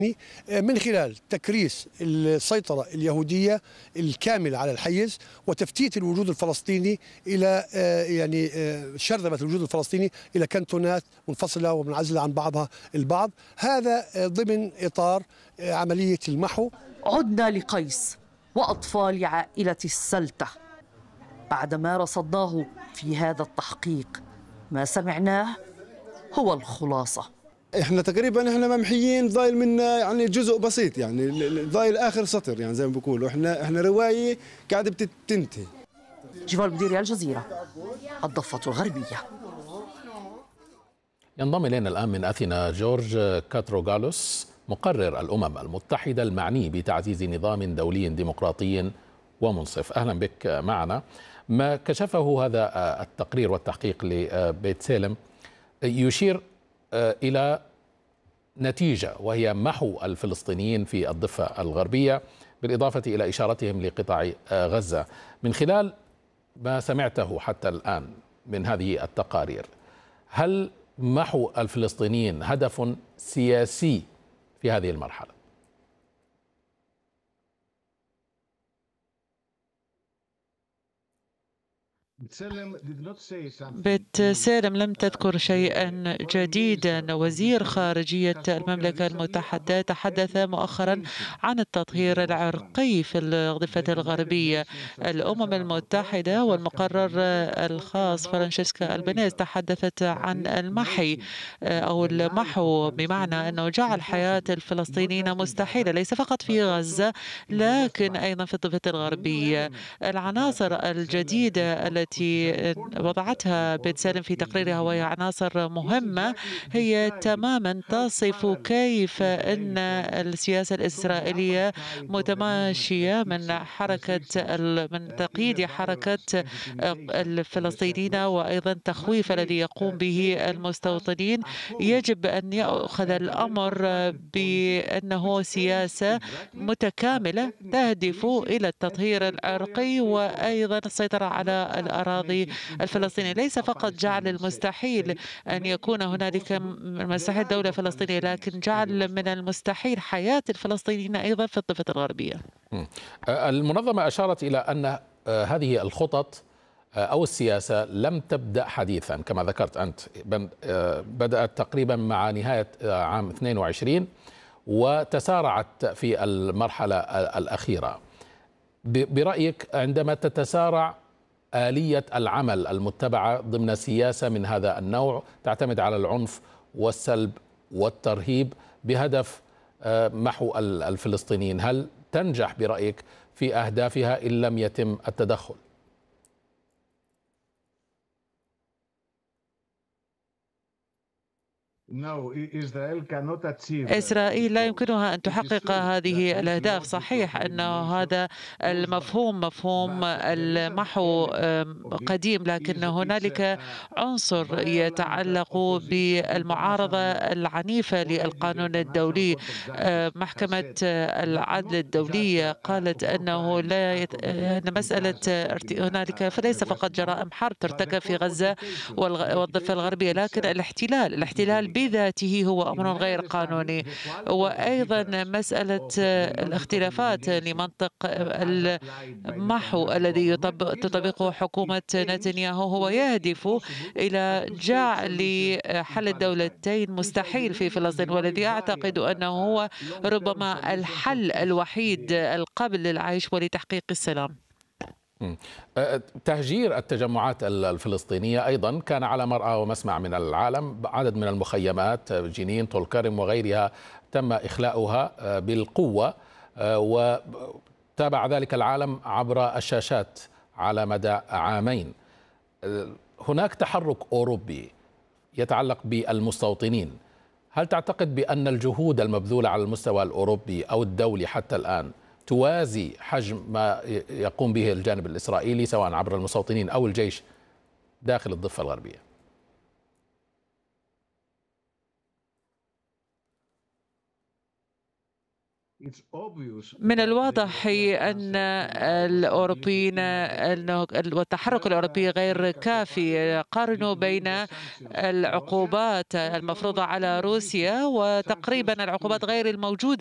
من خلال تكريس السيطرة اليهودية الكاملة على الحيز وتفتيت الوجود الفلسطيني إلى شرذمة الوجود الفلسطيني إلى كنتونات منفصلة ومنعزلة عن بعضها البعض، هذا ضمن إطار عملية المحو. عدنا لقيس وأطفال عائلة السلتة بعدما رصدناه في هذا التحقيق. ما سمعناه هو الخلاصة. احنا تقريبا ممحيين، ضايل منا يعني جزء بسيط، يعني ضايل اخر سطر، يعني زي ما بيقولوا احنا روايه قاعده بتنتهي. جيفار بديري، الجزيرة، الضفة الغربية. ينضم الينا الان من اثينا جورج كاتروغالوس، مقرر الامم المتحده المعني بتعزيز نظام دولي ديمقراطي ومنصف. اهلا بك معنا. ما كشفه هذا التقرير والتحقيق لبيت سالم يشير إلى نتيجة، وهي محو الفلسطينيين في الضفة الغربية، بالإضافة إلى إشارتهم لقطاع غزة. من خلال ما سمعته حتى الآن من هذه التقارير، هل محو الفلسطينيين هدف سياسي في هذه المرحلة؟ بيت سالم لم تذكر شيئا جديدا. وزير خارجية المملكة المتحدة تحدث مؤخرا عن التطهير العرقي في الضفة الغربية. الأمم المتحدة والمقرر الخاص فرانشيسكا ألبانيز تحدثت عن المحي أو المحو، بمعنى أنه جعل حياة الفلسطينيين مستحيلة ليس فقط في غزة لكن أيضا في الضفة الغربية. العناصر الجديدة التي وضعتها بيت سالم في تقريرها وهي عناصر مهمة، هي تماما تصف كيف أن السياسة الإسرائيلية متماشية من تقييد حركة الفلسطينيين وأيضا التخويف الذي يقوم به المستوطنين. يجب أن يأخذ الأمر بأنه سياسة متكاملة تهدف إلى التطهير العرقي وأيضا السيطرة على الأراضي الفلسطينية، ليس فقط جعل المستحيل أن يكون هنالك مستحيل دولة فلسطينية، لكن جعل من المستحيل حياة الفلسطينيين أيضا في الضفة الغربية. المنظمة أشارت إلى أن هذه الخطط أو السياسة لم تبدأ حديثا كما ذكرت أنت، بدأت تقريبا مع نهاية عام 22 وتسارعت في المرحلة الأخيرة. برأيك عندما تتسارع آلية العمل المتبعة ضمن سياسة من هذا النوع تعتمد على العنف والسلب والترهيب بهدف محو الفلسطينيين، هل تنجح برأيك في أهدافها إن لم يتم التدخل؟ إسرائيل لا يمكنها أن تحقق هذه الأهداف. صحيح أن هذا المفهوم مفهوم المحو قديم، لكن هنالك عنصر يتعلق بالمعارضة العنيفة للقانون الدولي. محكمة العدل الدولية قالت أنه أن مسألة هنالك فليس فقط جرائم حرب ترتكب في غزة والضفة الغربية، لكن الاحتلال بذاته هو أمر غير قانوني. وأيضا مسألة الاختلافات لمنطق المحو الذي تطبقه حكومة نتنياهو هو يهدف إلى جعل حل الدولتين مستحيل في فلسطين، والذي أعتقد أنه هو ربما الحل الوحيد القابل للعيش ولتحقيق السلام. تهجير التجمعات الفلسطينية أيضا كان على مرأى ومسمع من العالم. عدد من المخيمات جنين، طول كرم وغيرها تم إخلاؤها بالقوة، وتابع ذلك العالم عبر الشاشات على مدى عامين. هناك تحرك أوروبي يتعلق بالمستوطنين، هل تعتقد بأن الجهود المبذولة على المستوى الأوروبي أو الدولي حتى الآن توازي حجم ما يقوم به الجانب الإسرائيلي سواء عبر المستوطنين أو الجيش داخل الضفة الغربية؟ من الواضح أن الأوروبيين والتحرك الأوروبي غير كافي. قارنوا بين العقوبات المفروضة على روسيا وتقريبا العقوبات غير الموجودة